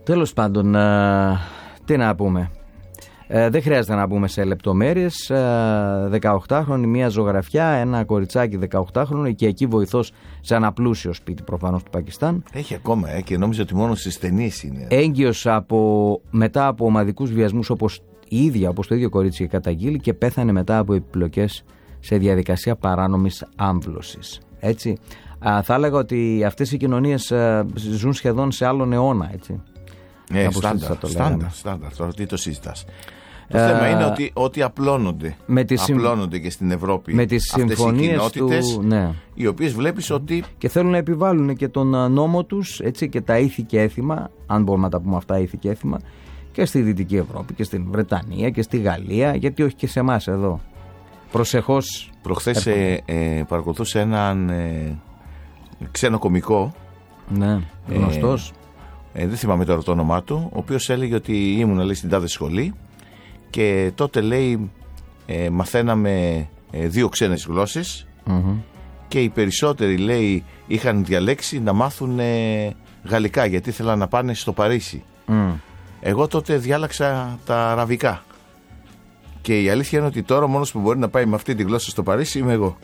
Τέλος πάντων, τι να πούμε. Δεν χρειάζεται να μπούμε σε λεπτομέρειες. 18χρονη, μια ζωγραφιά, ένα κοριτσάκι 18χρονο, οικιακή βοηθός σε ένα πλούσιο σπίτι προφανώς του Πακιστάν. Έχει ακόμα και νόμιζα ότι μόνο στις ταινίες είναι. Έγκυος μετά από ομαδικούς βιασμούς, όπως το ίδιο κορίτσι είχε καταγγείλει, και πέθανε μετά από επιπλοκές σε διαδικασία παράνομης άμβλωσης. Έτσι. Θα έλεγα ότι αυτές οι κοινωνίες ζουν σχεδόν σε άλλον αιώνα, έτσι. Στάνταρ, τώρα τι το συζητάς. Το θέμα είναι ότι απλώνονται και στην Ευρώπη με τις συμφωνίες αυτές οι κοινότητες, ναι, οι οποίες βλέπεις ότι... Και θέλουν να επιβάλλουν και τον νόμο τους, έτσι, και τα ήθη και έθιμα, αν μπορούμε να τα πούμε αυτά, ήθη και έθιμα, και στη Δυτική Ευρώπη και στην Βρετανία και στη Γαλλία, γιατί όχι και σε εμάς εδώ. Προσεχώς. Προχθές παρακολουθούσε έναν ξένο κωμικό, ναι, γνωστός. Δεν θυμάμαι τώρα το όνομά του, ο οποίος έλεγε ότι ήμουν, λέει, στην τάδε σχολή και τότε, λέει, μαθαίναμε 2 ξένες γλώσσες, και οι περισσότεροι, λέει, είχαν διαλέξει να μάθουν γαλλικά γιατί ήθελαν να πάνε στο Παρίσι. Εγώ τότε διάλεξα τα αραβικά. Και η αλήθεια είναι ότι τώρα ο μόνος που μπορεί να πάει με αυτή τη γλώσσα στο Παρίσι είμαι εγώ.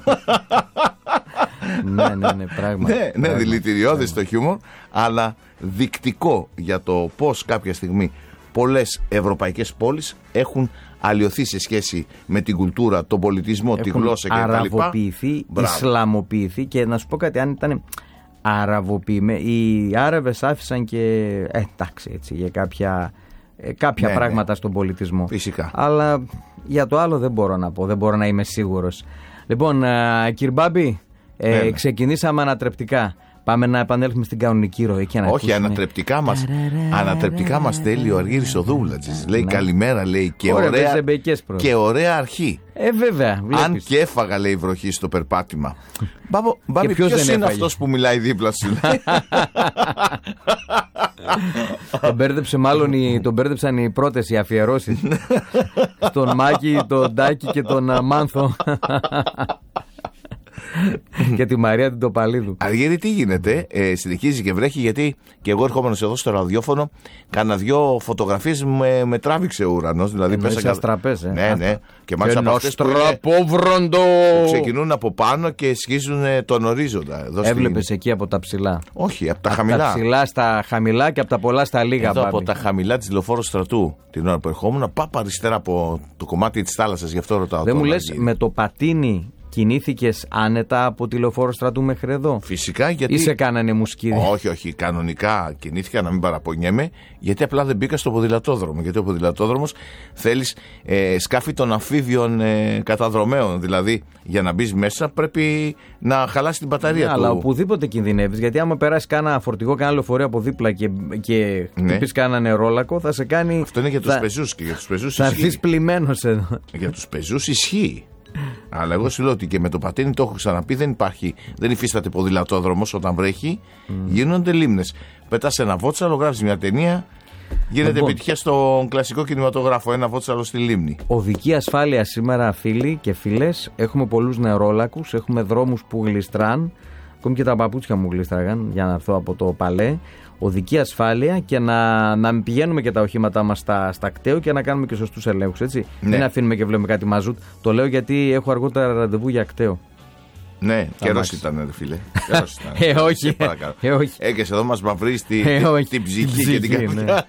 Ναι, πράγματι. Ναι, δηλητηριώδες το χιούμορ, αλλά δεικτικό για το πώς κάποια στιγμή πολλές ευρωπαϊκές πόλεις έχουν αλλοιωθεί σε σχέση με την κουλτούρα, τον πολιτισμό, τη γλώσσα κτλ. Αραβοποιηθεί, Ισλαμοποιηθεί, και να σου πω κάτι, αν ήταν αραβοποιημένοι, οι Άραβες άφησαν και εντάξει, έτσι, για κάποια πράγματα στον πολιτισμό. Φυσικά. Αλλά για το άλλο δεν μπορώ να πω, δεν μπορώ να είμαι σίγουρος. Λοιπόν, κύριε Μπάμπη, ξεκινήσαμε ανατρεπτικά. Πάμε να επανέλθουμε στην κανονική ροή και να όχι, ανατρεπτικά μας στέλνει ο Αργύρης ο Δούλατζης. Λέει καλημέρα, λέει, και ωραία αρχή. Βέβαια. Βλέπεις. Αν και έφαγα, λέει, βροχή στο περπάτημα. Μπάμπη, ποιος είναι αυτός που μιλάει δίπλα σου? Τον μπέρδεψαν οι πρώτες οι αφιερώσεις. Στον Μάκη, τον Τάκη και τον Μάνθο. Και τη Μαρία την Τοπαλίδου. Αργύρη, τι γίνεται? Συνεχίζει και βρέχει, γιατί και εγώ ερχόμενος εδώ στο ραδιόφωνο κάνα 2 φωτογραφίες με τράβηξε ο ουρανός. Δηλαδή πέσα τραπές. Ναι. Και μάλιστα από αυτές που ξεκινούν από πάνω και σχίζουν τον ορίζοντα. Έβλεπες εκεί από τα ψηλά? Όχι, από τα χαμηλά. Από τα ψηλά στα χαμηλά και από τα πολλά στα λίγα. Εδώ από τα χαμηλά της Λεωφόρου Στρατού την ώρα που ερχόμουν, πάω αριστερά από το κομμάτι της θάλασσας, γι' αυτό ρωτάω. Δεν μου λες, με το πατίνι κινήθηκες άνετα από τη Λεωφόρο Στρατού μέχρι εδώ? Φυσικά, γιατί. Ή σε κάνανε μουσκίδι? Όχι. Κανονικά κινήθηκα, να μην παραπονιέμαι, γιατί απλά δεν μπήκα στο ποδηλατόδρομο. Γιατί ο ποδηλατόδρομος θέλεις σκάφη των αμφίβιων καταδρομέων. Δηλαδή, για να μπεις μέσα πρέπει να χαλάσει την μπαταρία του. Αλλά οπουδήποτε κινδυνεύεις, γιατί άμα περάσει κάνα φορτηγό, κάνα λεωφορείο από δίπλα και χτυπήσει κάνα νερόλακο, θα σε κάνει. Αυτό είναι για τους πεζούς, και για τους πεζούς θα έρθεις πλημμένος εδώ. Για τους πεζούς ισχύει. Αλλά εγώ σου λέω ότι και με το πατίνι, το έχω ξαναπεί, δεν υφίσταται ποδηλατόδρομος όταν βρέχει, γίνονται λίμνες. Πετάς ένα βότσαλο, γράφεις μια ταινία, γίνεται επιτυχία στον κλασικό κινηματογράφο, ένα βότσαλο στη λίμνη. Οδική ασφάλεια σήμερα, φίλοι και φίλες. Έχουμε πολλούς νερόλακους, έχουμε δρόμους που γλιστράν, ακόμη και τα παπούτσια μου γλίστραγαν για να έρθω από το Παλέ. Οδική ασφάλεια, και να πηγαίνουμε και τα οχήματά μας στα κταίο και να κάνουμε και σωστούς ελέγχους, έτσι. Ναι. Μην αφήνουμε και βλέπουμε κάτι μαζούτ. Το λέω γιατί έχω αργότερα ραντεβού για κταίο. Ναι, καιρός ήταν, ρε φίλε. Όχι. Έκες εδώ μας μαυρείς την ψυχή και την καρδιά.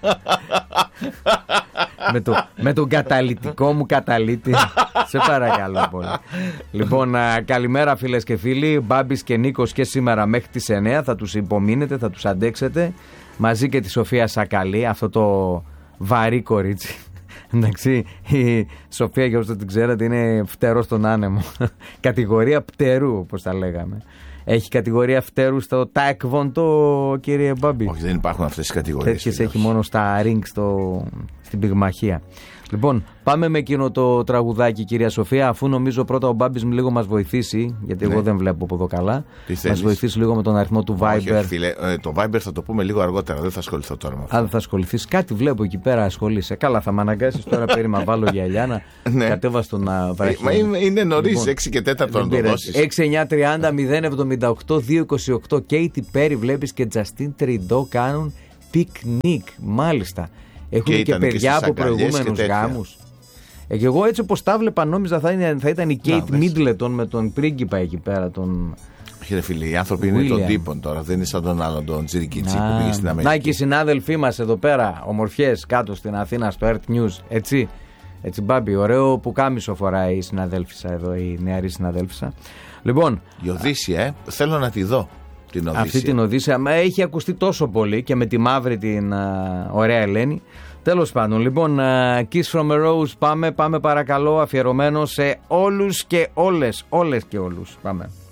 Με τον καταλυτικό μου καταλύτη. Σε παρακαλώ πολύ. Λοιπόν, καλημέρα φίλες και φίλοι. Μπάμπης και Νίκος και σήμερα μέχρι τις 9. Θα τους υπομείνετε, θα τους αντέξετε. Μαζί και τη Σοφία Σακαλή, αυτό το βαρύ κορίτσι. Εντάξει, η Σοφία, για όσους δεν την ξέρετε, είναι φτερό στον άνεμο. Κατηγορία πτερού, όπως τα λέγαμε. Έχει κατηγορία φτέρου στο τάεκβοντο, κύριε Μπάμπη? Όχι, δεν υπάρχουν αυτές τις κατηγορίες. Τέτοιες έχει μόνο στα ring στην πυγμαχία. Λοιπόν, πάμε με εκείνο το τραγουδάκι, κυρία Σοφία, αφού νομίζω πρώτα ο Μπάμπης λίγο μας βοηθήσει, γιατί εγώ δεν βλέπω από εδώ καλά. Μας βοηθήσει λίγο με τον αριθμό του Viber. Όχι, φίλε, το Viber θα το πούμε λίγο αργότερα, δεν θα ασχοληθώ τώρα με αυτό. Αν δεν θα ασχοληθείς, κάτι βλέπω εκεί πέρα, ασχολείσαι. Καλά, θα με αναγκάσεις τώρα περίμα, βάλω γυαλιά να κατέβα τον βραχή. Μα είναι νωρίς, 6 και 4 να το δώσεις. 6-9-30-078-228. Katy Perry, βλέπεις, και Justin Trudeau κάνουν Πικνίκ, μάλιστα. Έχουν και παιδιά από προηγούμενους γάμους. Και εγώ έτσι όπως τα βλέπα νόμιζα θα ήταν η Κέιτ Μίτλετον με τον πρίγκιπα εκεί πέρα. Κύριε φίλε, οι άνθρωποι είναι των τύπων τώρα. Δεν είναι σαν τον άλλον τον Τζιρικίτσι που πήγε στην Αμερική. Να και οι συνάδελφοί μας εδώ πέρα, ομορφιές κάτω στην Αθήνα στο Earth News. Έτσι Μπάμπη, ωραίο πουκάμισο φοράει η συναδέλφισσα εδώ, η νεαρή συναδέλφισσα. Λοιπόν, η Οδύσσια, θέλω να τη δω. Αυτή την Οδύσσια έχει ακουστεί τόσο πολύ και με τη μαύρη την ωραία Ελένη. Τέλος πάντων, λοιπόν, Kiss from a Rose, πάμε παρακαλώ, αφιερωμένο σε όλους και όλες και όλους. Πάμε.